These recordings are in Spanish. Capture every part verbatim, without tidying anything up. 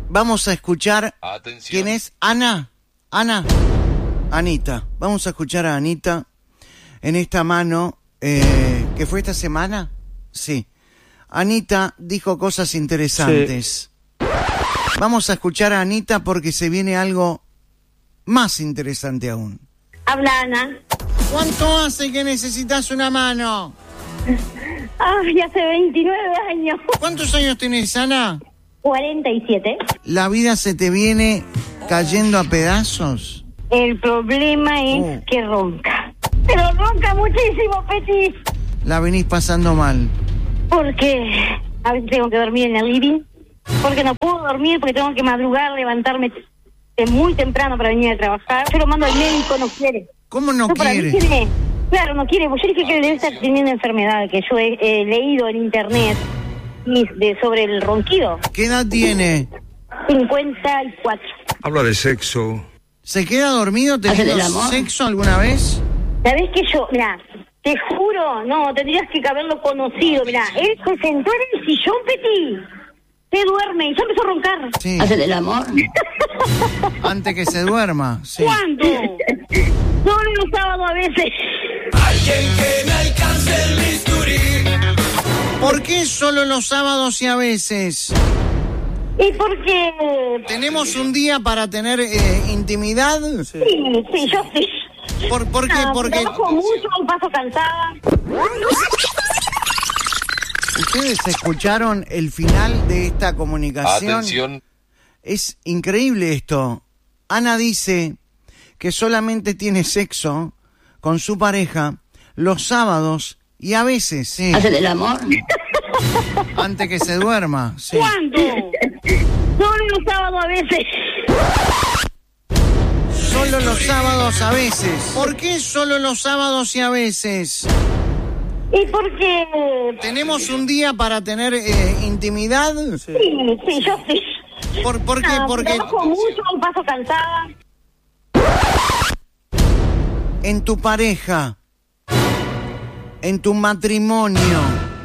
vamos a escuchar. Atención. ¿Quién es? Ana. Ana. Anita. Vamos a escuchar a Anita en esta mano. Eh, ¿Qué fue esta semana? Sí. Anita dijo cosas interesantes. Sí. Vamos a escuchar a Anita porque se viene algo más interesante aún. Habla Ana. ¿Cuánto hace que necesitas una mano? Ay, hace veintinueve años. ¿Cuántos años tenés, Ana? cuarenta y siete. ¿La vida se te viene cayendo a pedazos? El problema es oh. que ronca. Pero ronca muchísimo, Peti. La venís pasando mal. Porque a veces tengo que dormir en el living. Porque no puedo dormir porque tengo que madrugar, levantarme muy temprano para venir a trabajar. Yo lo mando al médico, no quiere. ¿Cómo no, no quiere? quiere? Claro, no quiere. Pues yo dije que debe estar teniendo enfermedad, que yo he, he leído en internet de, sobre el ronquido. ¿Qué edad tiene? cincuenta y cuatro. Habla de sexo. ¿Se queda dormido teniendo sexo alguna vez? ¿Sabés que yo, mirá, te juro, no, tendrías que haberlo conocido, mirá, él se sentó en el sillón, Peti, se duerme y ya empezó a roncar. Sí. ¿Hace del amor? Antes que se duerma, sí. ¿Cuándo? Solo los sábados a veces. Alguien que me alcance el bisturí. ¿Por qué solo los sábados y a veces? ¿Y por qué? ¿Tenemos un día para tener eh, intimidad? Sí, sí, yo sí. ¿Por, por qué? No, Porque trabajo mucho, paso cansada. ¿Ustedes escucharon el final de esta comunicación? Atención. Es increíble esto. Ana dice que solamente tiene sexo con su pareja los sábados y a veces, sí. ¿Hace del amor? Antes que se duerma, sí. ¿Cuándo? Solo los sábados a veces. Solo los sábados a veces. ¿Por qué solo los sábados y a veces? ¿Y por qué? ¿Tenemos un día para tener eh, intimidad? Sí, sí, yo sí. ¿Por, por qué? No, Porque trabajo mucho, paso cansada. en tu pareja, en tu matrimonio,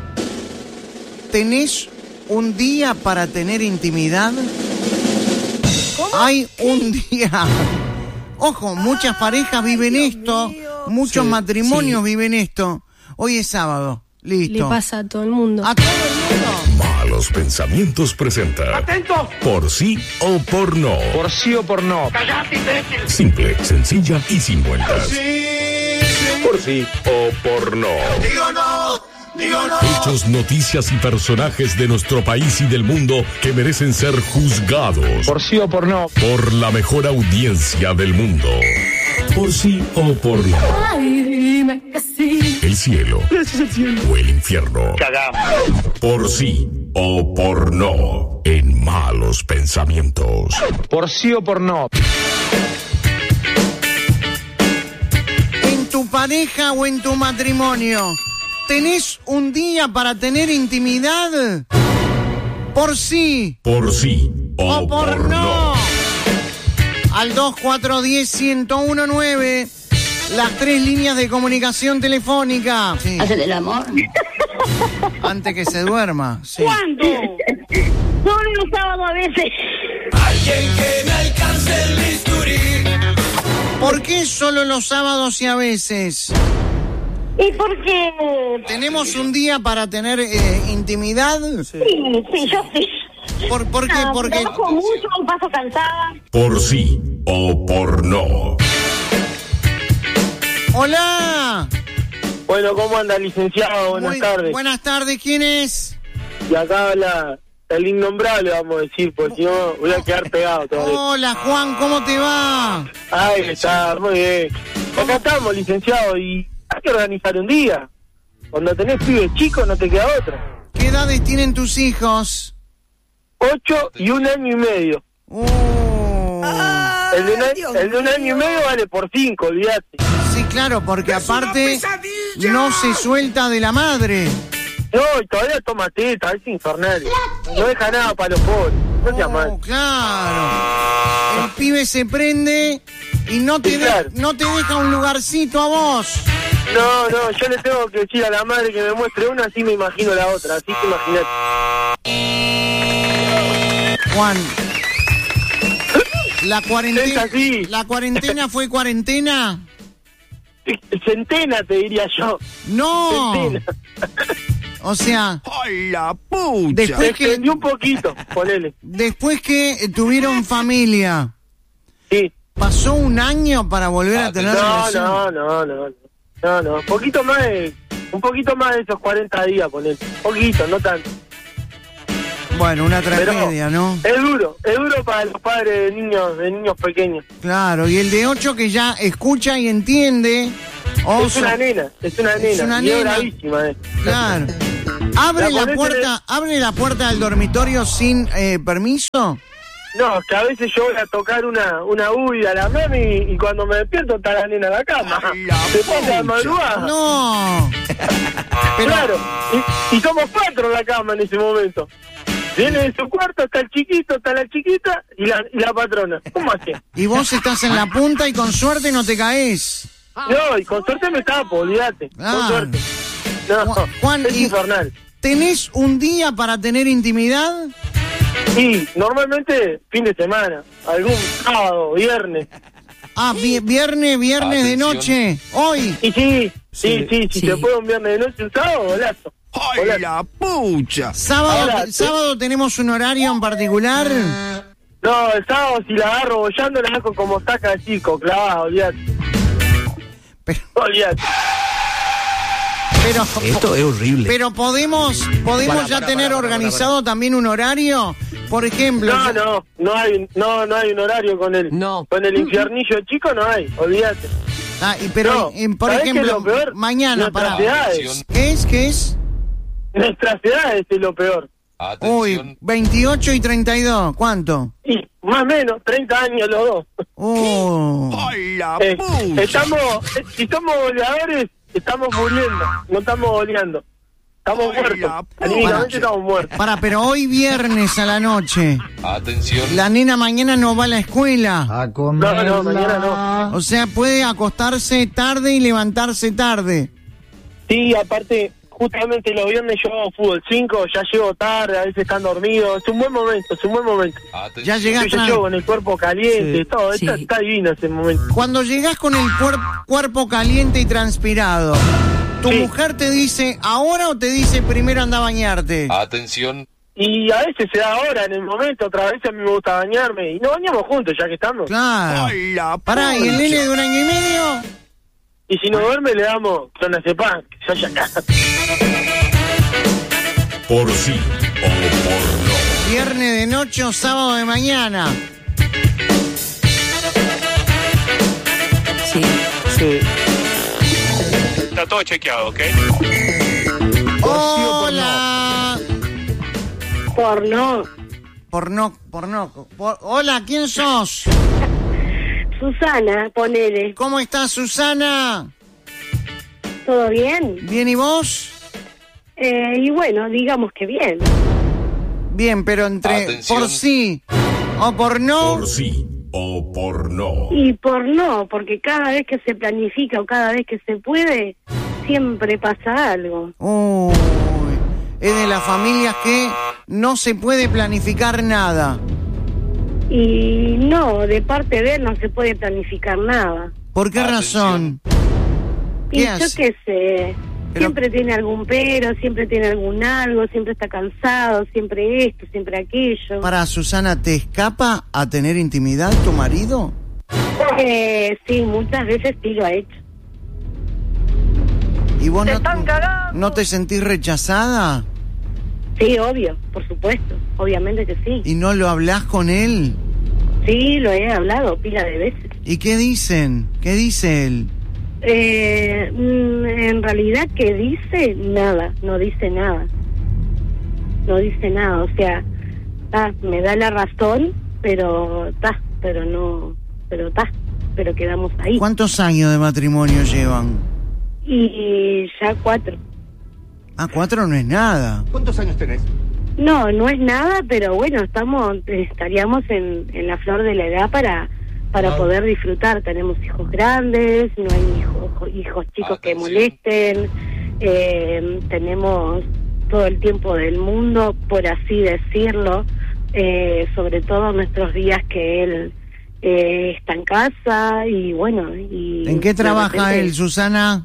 ¿tenés un día para tener intimidad? ¿Cómo? Hay un día. Ojo, muchas parejas viven Dios esto, mío. muchos Sí, matrimonios sí. viven esto. Hoy es sábado, listo. Le pasa a todo el mundo. A todo el mundo. Malos Pensamientos presenta. ¡Atento! Por sí o por no. Por sí o por no. ¡Cállate, imbécil! Simple, sencilla y sin vueltas. Sí, sí. Por sí o por no. Digo no, digo no. Hechos, noticias y personajes de nuestro país y del mundo que merecen ser juzgados Por sí o por no. por la mejor audiencia del mundo. Por sí o por no. Ay, dime que sí. El cielo. O el infierno. Cagamos. Por sí o por no. En Malos Pensamientos. Por sí o por no. En tu pareja o en tu matrimonio, ¿tenés un día para tener intimidad? Por sí Por sí o, o por no. Al dos cuatro uno cero, uno cero uno nueve, las tres líneas de comunicación telefónica. Sí. ¿Hace del amor? Antes que se duerma. Sí. ¿Cuándo? Solo los sábados a veces. Alguien que me alcance el bisturí. ¿Por qué solo los sábados y a veces? ¿Y por qué? ¿Tenemos un día para tener eh, intimidad? Sí, sí, yo sí. ¿Por, por qué? No, Porque trabajo mucho, paso cansada. Por sí o por no. ¡Hola! Bueno, ¿cómo anda, licenciado? Buenas Muy- tardes. Buenas tardes, ¿quién es? Y acá habla el innombrable, vamos a decir, porque si no voy a quedar pegado todavía. Hola, Juan, ¿cómo te va? Ay, está, muy bien. Acá estamos, licenciado, y hay que organizar un día. Cuando tenés pibes chicos no te queda otra. ¿Qué edades tienen tus hijos? Ocho y un año y medio. Uh, El de, un, el de un año y medio vale por cinco, olvídate. sí, claro, porque aparte no se suelta de la madre. No, y todavía toma teta, es infernal. No deja nada para los pobres. No seas Oh, mal. claro. El pibe se prende y no te, Sí, de- claro. no te deja un lugarcito a vos. No, no, yo le tengo que decir a la madre que me muestre una, así me imagino la otra, así que imagínate. Juan, La cuarentena, Es así. ¿La cuarentena fue cuarentena? Centena, te diría yo. No. Centena. O sea, ¡ay, la pucha! después Se que, extendió un poquito, ponele. después que tuvieron familia, Sí. ¿pasó un año para volver a tener No, relación? no, no, no. No, no. Un poquito más de, un poquito más de esos cuarenta días, ponele. Poquito, no tanto. Bueno, una Pero tragedia, ¿no? Es duro, es duro para los padres de niños, de niños pequeños. Claro, y el de ocho que ya escucha y entiende. Oh, Es una so- nena, es una nena. Es una y es nena. bravísima, eh. Claro. ¿Abre La la ponés puerta, abre la puerta del dormitorio sin eh, permiso? No, es que a veces yo voy a tocar una, una uy a la mami y, y cuando me despierto está la nena en la cama. Ay, la Se pasa pucha. de madrugada. No. Pero, Claro, y, y somos cuatro en la cama en ese momento. Viene de su cuarto, está el chiquito, está la chiquita y la, y la patrona. ¿Cómo así? y vos estás en la punta y con suerte no te caes. No, y con suerte me tapo, olvídate. Ah. Con suerte. No, Ju- Juan, es y- infernal. ¿Tenés un día para tener intimidad? Sí, normalmente fin de semana, algún sábado, viernes. Ah, vi- viernes, viernes de noche. Hoy. Y sí, sí, sí, si Sí. se puede un viernes de noche, un sábado, golazo. ¡ay, Golazo. la pucha! Sábado, Ahora, sábado tenemos un horario en particular. No, el sábado si la agarro bollando, la hago como saca de chico, clavada, olvídate. Pero, Olvídate. pero, Esto es horrible. pero podemos, podemos Para, ya para, tener para, para, organizado también un horario. Por ejemplo, No, yo- no, no hay, no, no hay un horario con el, No. con el infiernillo chico, no hay, olvídate. Ah, y pero, No, eh, por ¿sabés qué es ejemplo, lo peor? mañana Nuestras para. edades, ¿Qué es? ¿Qué es? nuestras edades es lo peor. Uy, veintiocho y treinta y dos. ¿Cuánto? Y más o menos, treinta años los dos. Oh. ¡ay, la Eh, pucha! estamos, eh, si somos goleadores, estamos muriendo, no estamos goleando. Estamos Ay, muertos, la pucha. anímicamente estamos muertos. Para, pero hoy viernes a la noche. Atención. La nena mañana no va a la escuela. No, no, mañana no. O sea, puede acostarse tarde y levantarse tarde. Sí, aparte, justamente los viernes yo hago fútbol cinco, ya llego tarde, a veces están dormidos. Es un buen momento, es un buen momento. Ya llegás Yo ya tran- llego con el cuerpo caliente, Sí, todo. sí. Está, está divino ese momento. Cuando llegás con el cuer- cuerpo caliente y transpirado, ¿tu Sí. mujer te dice ahora o te dice primero anda a bañarte? Atención. Y a veces se da ahora, en el momento, otra vez a mí me gusta bañarme. Y nos bañamos juntos, ya que estamos. Claro. ¡ay, la Pará, ¿y el pucha! nene de un año y medio? Y si no duerme, le damos clonazepam, que se haya acá. Por sí o por no. Viernes de noche o sábado de mañana. Sí. Sí. Está todo chequeado, ¿ok? Hola. Por no. Por no, por no. por- Hola, ¿quién sos? Susana, ponele. ¿Cómo estás, Susana? ¿Todo bien? ¿Bien y vos? Eh, y bueno, digamos que bien. Bien, pero entre Atención. por sí o por no. Por sí o por no. Y por no, porque cada vez que se planifica o cada vez que se puede, siempre pasa algo. Uy, es de las familias que no se puede planificar nada. Y no, de parte de él no se puede planificar nada. ¿Por qué Atención. razón? Y ¿Qué yo hace? qué sé, Pero- siempre tiene algún pero, siempre tiene algún algo, siempre está cansado, siempre esto, siempre aquello. Para Susana, ¿te escapa a tener intimidad tu marido? Eh, sí, muchas veces sí lo ha hecho. ¿Y vos ¡Te no, están cagando! no te sentís rechazada? Sí, obvio, por supuesto, obviamente que sí. ¿Y no lo hablás con él? Sí, lo he hablado pila de veces. ¿Y qué dicen? ¿Qué dice él? Eh, mm, en realidad, ¿qué dice? Nada, no dice nada. No dice nada, o sea, ta, me da la razón, pero ta, pero no, pero ta, pero quedamos ahí. ¿Cuántos años de matrimonio llevan? Y ya cuatro. Ah, cuatro no es nada. ¿Cuántos años tenés? No, no es nada, pero bueno, estamos, estaríamos en, en la flor de la edad para para poder disfrutar. Tenemos hijos grandes, no hay hijos, hijos chicos que Atención. molesten, eh, tenemos todo el tiempo del mundo, por así decirlo, eh, sobre todo nuestros días que él eh, está en casa y bueno. Y ¿En qué de trabaja repente- él, Susana?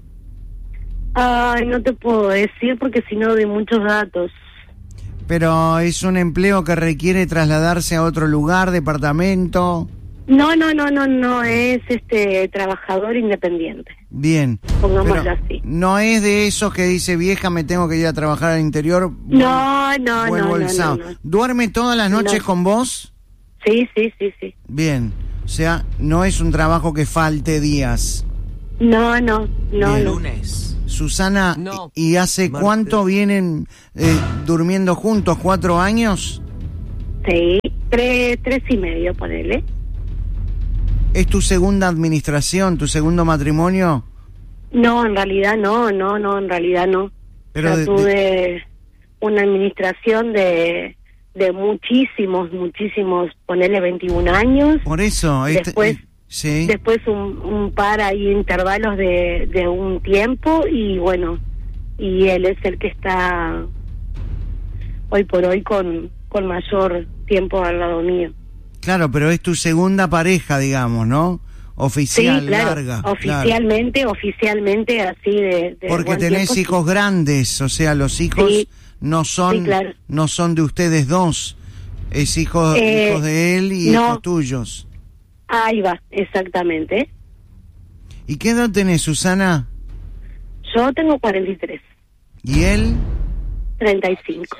Ay, no te puedo decir porque si no doy muchos datos. Pero es un empleo que requiere trasladarse a otro lugar, departamento. No, no, no, no, no, es este trabajador independiente. Bien. Pongámoslo Pero así. no es de esos que dice, vieja, me tengo que ir a trabajar al interior. No, no, vuelvo no, el no, sábado. no, no. ¿Duerme todas las noches No. con vos? Sí, sí, sí, sí. Bien. O sea, no es un trabajo que falte días. No, no, no, Bien. no. Lunes. Susana, No. ¿y hace Martes. cuánto vienen eh, durmiendo juntos? ¿Cuatro años? Sí, tres, tres y medio, ponele. ¿Es tu segunda administración, tu segundo matrimonio? No, en realidad no, no, no, en realidad no. Pero Yo de- tuve una administración de, de muchísimos, muchísimos, ponele veintiún años. Por eso. este- Después- eh, sí. Después un, un par ahí intervalos de, de un tiempo y bueno, y él es el que está hoy por hoy con, con mayor tiempo al lado mío. Claro, pero es tu segunda pareja, digamos, ¿no? Oficial, sí, claro, larga. claro. oficialmente, oficialmente así de, de Porque buen tenés tiempo, sí. hijos grandes, o sea, los hijos Sí. no son Sí, claro. no son de ustedes dos, es hijo, Eh, hijos de él y no. hijos tuyos. Ahí va, exactamente. ¿Y qué edad tenés, Susana? Yo tengo cuarenta y tres, ¿Y él? treinta y cinco.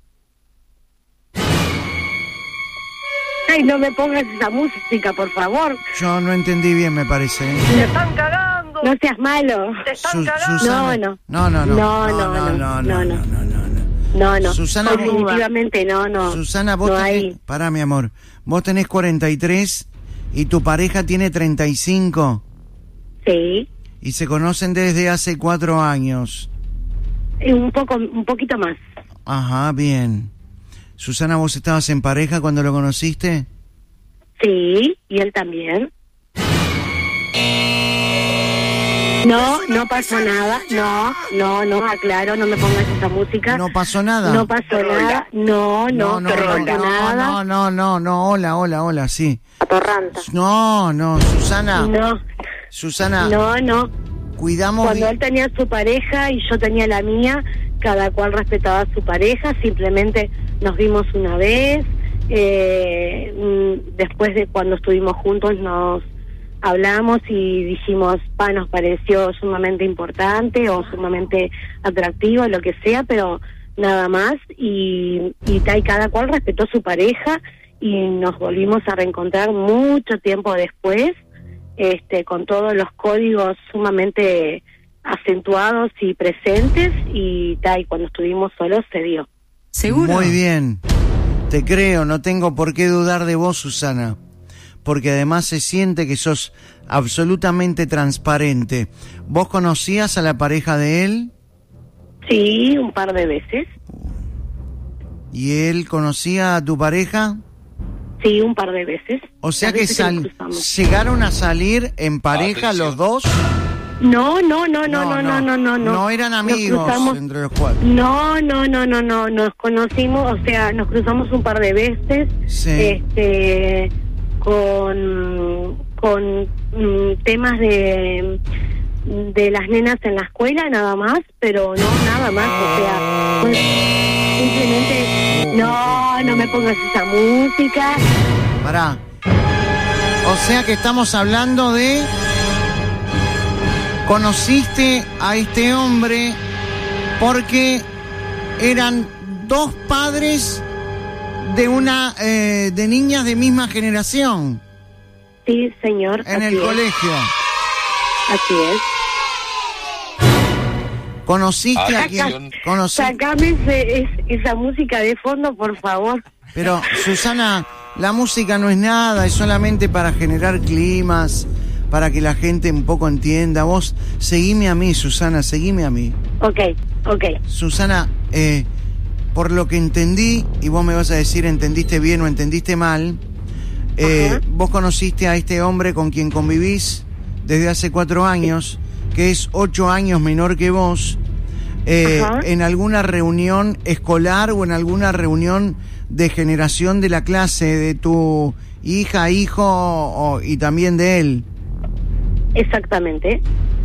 Ay, no me pongas esa música, por favor. Yo no entendí bien, me parece. ¿eh? ¡Te están cagando! No seas malo. ¡Te están Su- cagando! Susana. No, No, no, no. No, no, no, no, no, no, no, no, no, no. No, no. Susana, vos- definitivamente no, no. Susana, vos no tenés... hay. Pará, mi amor. Vos tenés cuarenta y tres y tu pareja tiene treinta y cinco. Sí, Y se conocen desde hace cuatro años. y un poco, un poquito más. Ajá, bien. Susana, ¿vos estabas en pareja cuando lo conociste? Sí, y él también. No, no pasó nada. No, no, no, aclaro, no me pongas esa música. ¿No pasó nada? No pasó nada. No, no, no, no, no, no, pasó nada. no, no, no, no, hola, hola, hola, sí. Atorranta. No, no, Susana, No, Susana, no, no. cuidamos... Cuando bi- él tenía su pareja y yo tenía la mía, cada cual respetaba a su pareja, simplemente nos vimos una vez, eh, mm, después de cuando estuvimos juntos nos hablamos y dijimos, pa, nos pareció sumamente importante o sumamente atractivo, lo que sea, pero nada más, y, y, ta- y cada cual respetó su pareja y nos volvimos a reencontrar mucho tiempo después, este, con todos los códigos sumamente acentuados y presentes, y, ta, y cuando estuvimos solos se dio. ¿Seguro? Muy bien, te creo, no tengo por qué dudar de vos, Susana, porque además se siente que sos absolutamente transparente. ¿Vos conocías a la pareja de él? Sí, un par de veces. ¿Y él conocía a tu pareja? Sí, un par de veces. O sea Las que veces que sal- nos cruzamos. llegaron a salir en pareja Atención. los dos. No, no, no, no, no, no, no, no, no. No eran Nos amigos cruzamos- entre los cuatro. No, no, no, no, no, nos conocimos, o sea, nos cruzamos un par de veces, Sí. este, con, con mm, temas de, de las nenas en la escuela, nada más, pero no, nada más, o sea, pues, simplemente, no, no me pongas esa música. Pará. O sea que estamos hablando de... Conociste a este hombre porque eran dos padres de una eh, de niñas de misma generación Sí, señor. en así el es, colegio. Así es. Conociste a Atención. quien conocí, Sacame ese- es- esa música de fondo, por favor. pero Susana, la música no es nada, es solamente para generar climas, para que la gente un poco entienda. Vos seguime a mí, Susana, seguime a mí. Ok, ok. Susana, eh, por lo que entendí, y vos me vas a decir entendiste bien o entendiste mal, eh, Ajá. vos conociste a este hombre con quien convivís desde hace cuatro años, que es ocho años menor que vos, eh, Ajá. en alguna reunión escolar o en alguna reunión de generación de la clase de tu hija, hijo o, y también de él. Exactamente.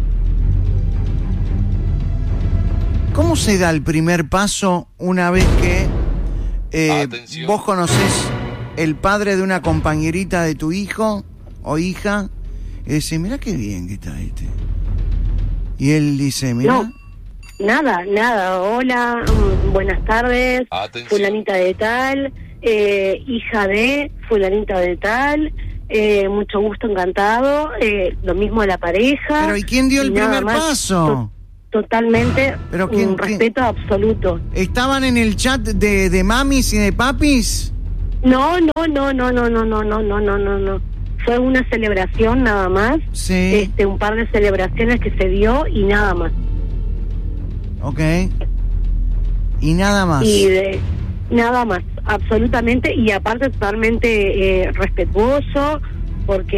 ¿Cómo se da el primer paso una vez que eh, vos conocés el padre de una compañerita de tu hijo o hija? Y decís, mirá qué bien que está este. Y él dice, mirá. No, nada, nada. Hola, um, buenas tardes. Atención. Fulanita de tal, eh, hija de fulanita de tal. Eh, mucho gusto, encantado. Eh, lo mismo de la pareja. Pero ¿y quién dio el primer más, paso? To- totalmente. Pero quién, un respeto quién? absoluto. ¿Estaban en el chat de, de mamis y de papis? No, no, no, no, no, no, no, no, no, no, no, no. Fue una celebración nada más. Sí. Este, un par de celebraciones que se dio y nada más. Ok. Y nada más. Y de nada más, absolutamente, y aparte totalmente eh, respetuoso, porque